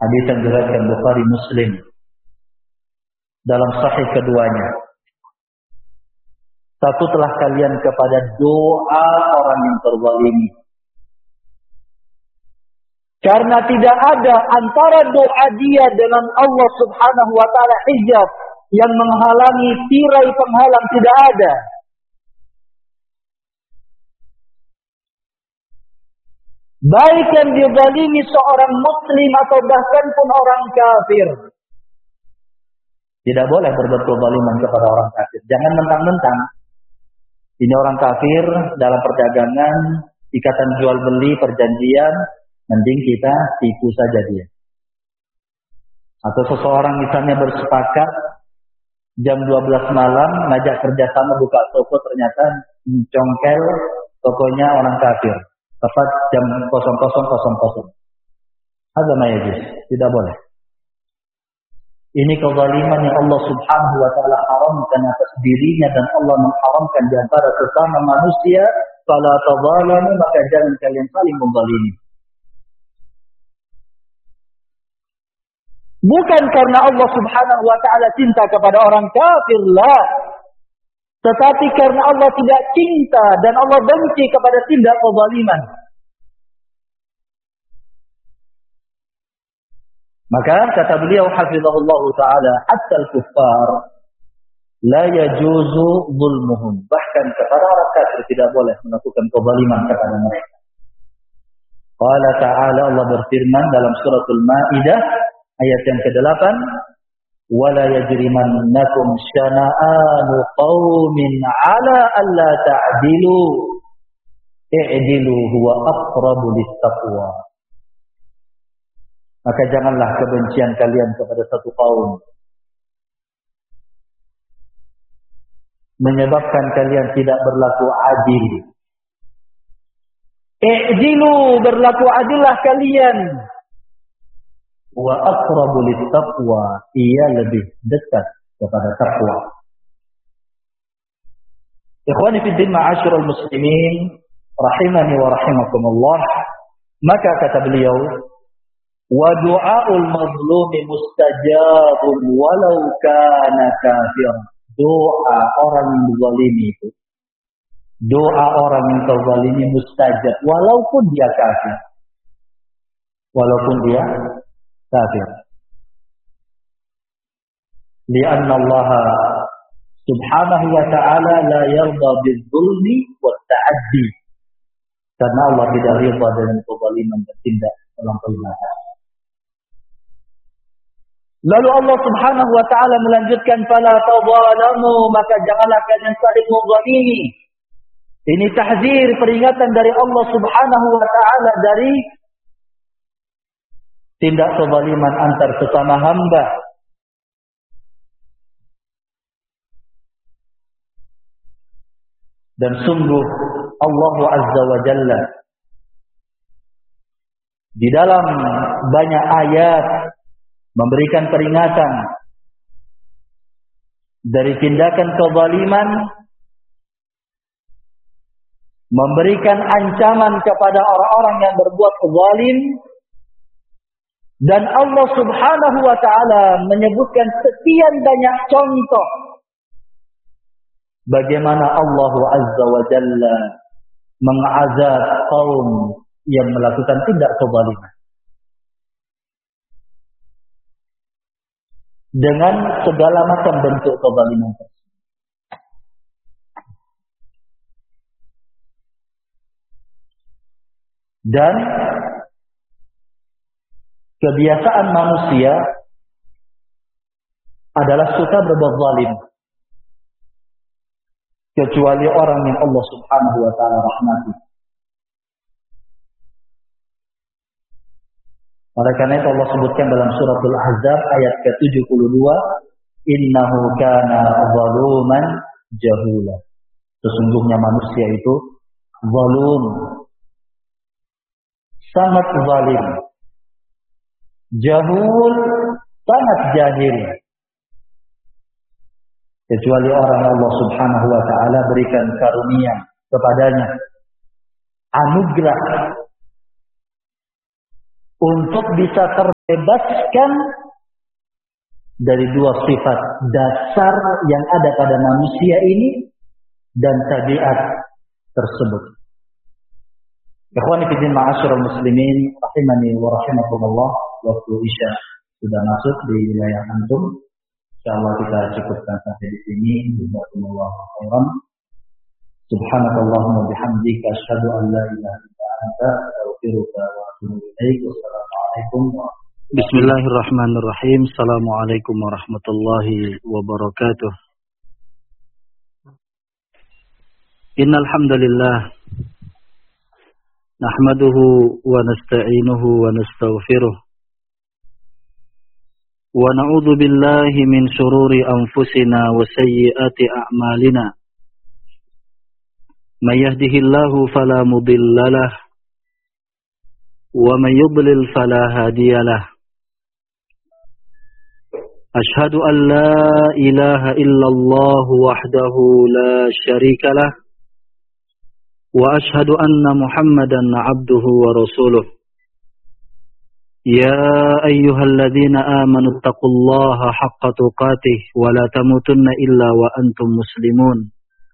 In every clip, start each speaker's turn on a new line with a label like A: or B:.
A: Hadis yang diriwayatkan Bukhari Muslim dalam sahih keduanya. Takutlah kalian kepada doa orang yang terzalimi. Karena tidak ada antara doa dia dengan Allah Subhanahu wa taala hijab yang menghalangi, tirai penghalang, tidak ada. Baik yang dizalimi seorang muslim atau bahkan pun orang kafir. Tidak boleh berbuat kezaliman kepada orang kafir. Jangan mentang-mentang ini orang kafir dalam perdagangan, ikatan jual beli, perjanjian, mending kita tipu saja dia. Atau seseorang misalnya bersepakat jam 12 malam ngajak kerjasama buka toko, ternyata congkel tokonya orang kafir. Tepat jam 00.00. Hadza ma yajuz, tidak boleh. Ini kezaliman yang Allah Subhanahu wa taala haramkan atas dirinya dan Allah mengharamkan di antara sesama manusia. Fala tadzalamu, maka jangan kalian saling menzalimi. Bukan karena Allah Subhanahu wa taala cinta kepada orang kafir, la. Tetapi karena Allah tidak cinta dan Allah benci kepada tindak kezaliman. Maka kata beliau hafizahullah taala, hatta al-kuffar la yajuzu zulmuhum. Bahkan kepada orang kafir tidak boleh melakukan kezaliman kepada mereka. Qala ta'ala, Allah berfirman dalam suratul Maidah ayat yang ke-8, wala yajrimannakum syana'anu qaumin 'ala alla ta'dilu i'dilu huwa aqrabu lit-taqwa. Maka janganlah kebencian kalian kepada satu kaum menyebabkan kalian tidak berlaku adil. I'dilu, berlaku adillah kalian. Wa aqrabu lit-taqwa, ia lebih dekat kepada takwa. Ikhwani fid din, ma'asyiral muslimin rahimani wa rahimakumullah. Maka kata beliau, wa du'aul mazlumi mustajabun walau kana kafir. Doa orang yang dizalimi itu, doa orang yang terzalimi mustajab walaupun dia kafir. Walaupun dia kafir. Lianna Allah subhanahu wa ta'ala la yarda bil-zulmi wa ta'addi. Karena Allah tidak ridha dengan kezaliman dan tindak melampaui batas. Lalu Allah Subhanahu wa taala melanjutkan, fala tadzalamu, maka janganlah kalian saling menzalimi. Ini tahzir, peringatan dari Allah Subhanahu wa taala dari tindak kezaliman antar sesama hamba. Dan sungguh Allah Azza wa Jalla di dalam banyak ayat memberikan peringatan dari tindakan kezaliman, memberikan ancaman kepada orang-orang yang berbuat zalim, dan Allah Subhanahu wa taala menyebutkan sekian banyak contoh bagaimana Allah Azza wa Jalla mengazab kaum yang melakukan tindak kezaliman dengan segala macam bentuk kezaliman. Dan kebiasaan manusia adalah suka berbuat zalim, kecuali orang yang Allah Subhanahu wa taala rahmati. Oleh karena itu Allah sebutkan dalam suratul Ahzab ayat ke-72, innahu kana zaluman jahula. Sesungguhnya manusia itu zalum, sangat zalim. Jahul, sangat jahil. Kecuali orang yang Allah Subhanahu wa taala berikan karunia kepadanya, anugerah untuk bisa bebaskan dari dua sifat dasar yang ada pada manusia ini dan tabiat tersebut. Ikhwani fi din ma'asyiral muslimin rahimani wa rahimakumullah, waktu Isya sudah masuk di wilayah antum. Insyaallah kita cukupkan sampai di sini. Jazakumullahu khairan. Subhanakallahumma bihamdika asyhadu an la ilaha illa anta astaghfiruka wa atubu ilaik. Wassalamualaikum warahmatullahi. Bismillahirrahmanirrahim. Assalamualaikum warahmatullahi wabarakatuh. Innal hamdalillah nahmaduhu wa nasta'inuhu wa nastaghfiruh wa na'udzu billahi min shururi anfusina wa sayyiati a'malina. May yahdihillahu fala mudilla lahu wa may yudlil fala hadiya lahu. Ashhadu an la ilaha illallah wahdahu la syarika lahu wa ashhadu anna Muhammadan abduhu wa rasuluh. Ya ayyuhalladzina amanu taqullaha haqqa tuqatih wa la tamutunna illa wa antum muslimun.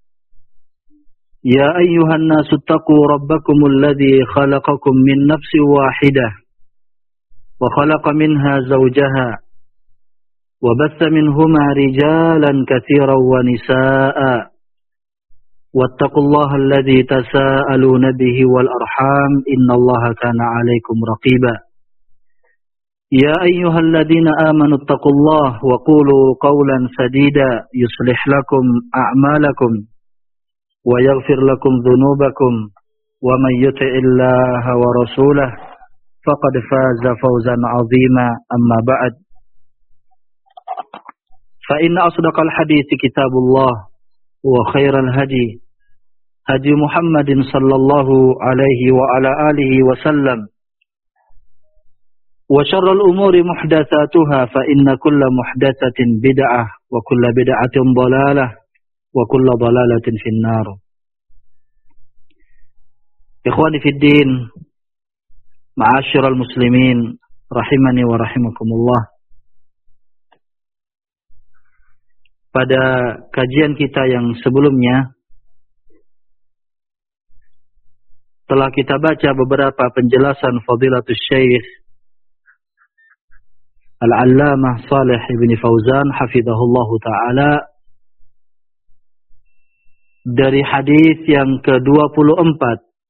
A: Ya ayyuhan nasu taqu rabbakumul ladzi khalaqakum min nafsin wahidah wa khalaqa minha zawjaha wa batha minhuma rijalan katsiran wa nisaa'a. Wattaqullaha alladzi tasaaluna bihi wal arham innallaha kana 'alaikum raqiba. Ya ayyuhalladzina amanu taqullaha wa qulu qawlan sadida yuslih lakum a'malakum wa yaghfir lakum dhunubakum wa may yuti'illaha wa rasulahu faqad faza fawzan 'azima. Amma ba'd. Fa inna asdaqal hadithi kitabullah wa khairal hadi hadi Muhammadin sallallahu alaihi wa ala alihi wa sallam wa syarrul umuri muhdatsatuha fa inna kulla muhdatsatin bid'ah wa kulla bid'atin dhalalah wa kulla dhalalatin finnar. Ikhwani fid din, ma'asyiral muslimin rahimani wa rahimakumullah. Pada kajian kita yang sebelumnya telah kita baca beberapa penjelasan Fadilatul Syekh Al-Allamah Shalih bin Fauzan hafizahullahu taala dari hadis yang ke-24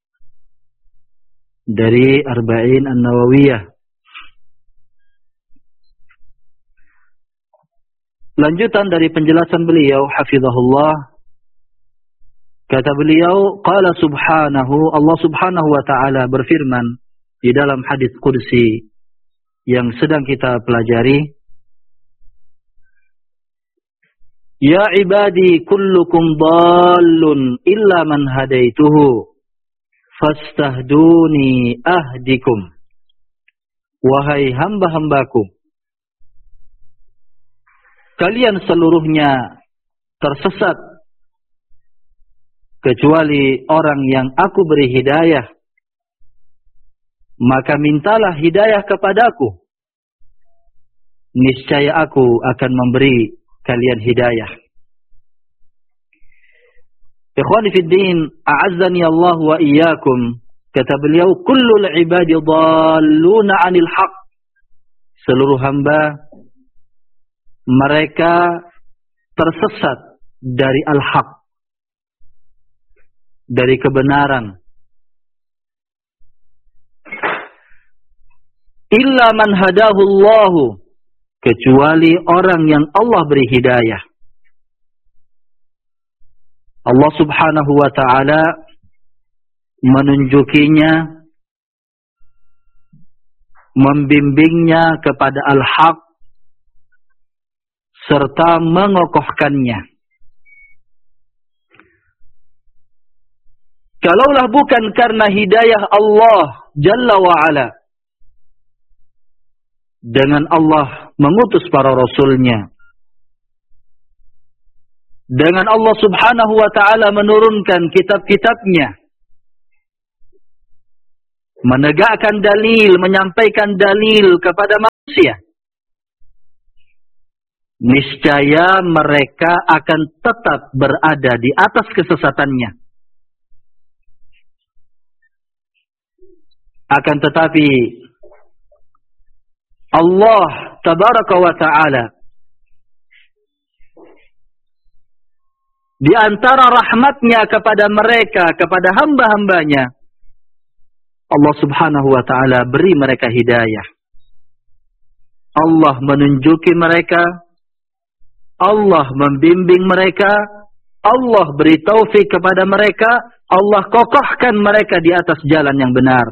A: dari Arba'in An-Nawawiyah. Lanjutan dari penjelasan beliau hafizahullah, kata beliau, qala subhanahu, Allah subhanahu wa ta'ala berfirman di dalam hadis qudsi yang sedang kita pelajari, ya ibadi kullukum dhallun illa man hadaituhu fastahduni ahdikum. Wahai hamba-hambaku, kalian seluruhnya tersesat kecuali orang yang aku beri hidayah. Maka mintalah hidayah kepadaku. Niscaya aku akan memberi kalian hidayah. Ikhwani fid din, a'azzani Allah wa iyyakum. Kata beliau, kullul ibadi dhalluna 'anil haqq. Seluruh hamba mereka tersesat dari al-haq, dari kebenaran. Illa man hadahu Allahu, kecuali orang yang Allah beri hidayah. Allah subhanahu wa ta'ala menunjukinya, membimbingnya kepada al-haq, serta mengokohkannya. Kalaulah bukan karena hidayah Allah Jalla wa'ala, dengan Allah mengutus para rasulnya, dengan Allah subhanahu wa ta'ala menurunkan kitab-kitabnya, menegakkan dalil, menyampaikan dalil kepada manusia, niscaya mereka akan tetap berada di atas kesesatannya. Akan tetapi Allah tabaraka wa ta'ala di antara rahmatnya kepada mereka, kepada hamba-hambanya, Allah subhanahu wa ta'ala beri mereka hidayah. Allah menunjuki mereka, Allah membimbing mereka, Allah beri taufik kepada mereka, Allah kokohkan mereka di atas jalan yang benar.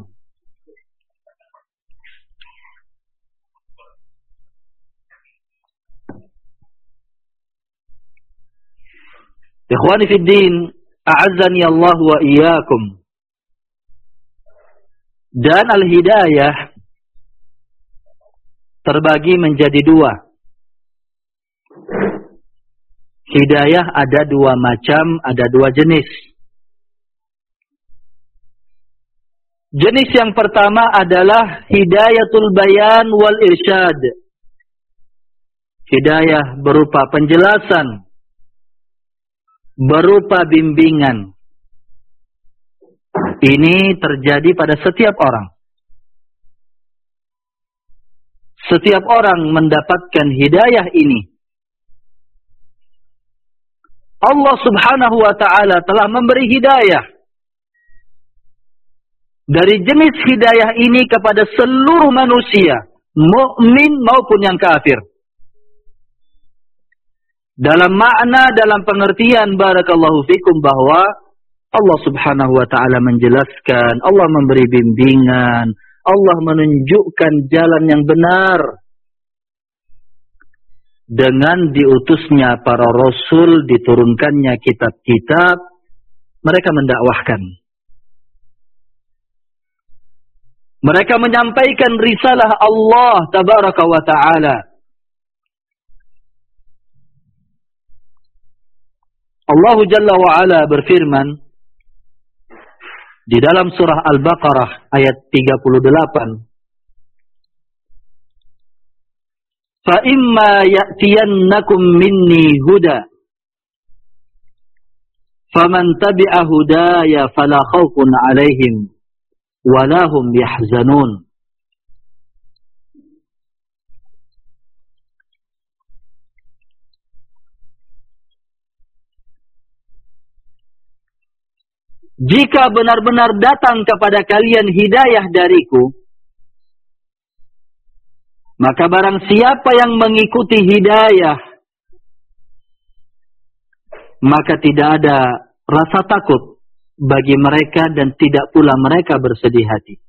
A: Ikhwani fid din, a'azzani Allah wa iyyakum. Dan al-hidayah terbagi menjadi dua. Hidayah ada dua macam, ada dua jenis. Jenis yang pertama adalah hidayatul bayan wal irsyad. Hidayah berupa penjelasan, berupa bimbingan. Ini terjadi pada setiap orang. Setiap orang mendapatkan hidayah ini. Allah subhanahu wa ta'ala telah memberi hidayah. Dari jenis hidayah ini kepada seluruh manusia, mukmin maupun yang kafir. Dalam makna, dalam pengertian barakallahu fikum bahwa Allah subhanahu wa ta'ala menjelaskan, Allah memberi bimbingan, Allah menunjukkan jalan yang benar. Dengan diutusnya para rasul, diturunkannya kitab-kitab, mereka mendakwahkan. Mereka menyampaikan risalah Allah tabaraka wa ta'ala. Allah Jalla wa Ala berfirman di dalam surah Al-Baqarah ayat 38. Fa imma ya'tiyannakum minni huda faman tabi'a hudaya fala khaufun 'alaihim wa la hum yahzanun. Jika benar-benar datang kepada kalian hidayah dariku, maka barang siapa yang mengikuti hidayah, maka tidak ada rasa takut bagi mereka dan tidak pula mereka bersedih hati.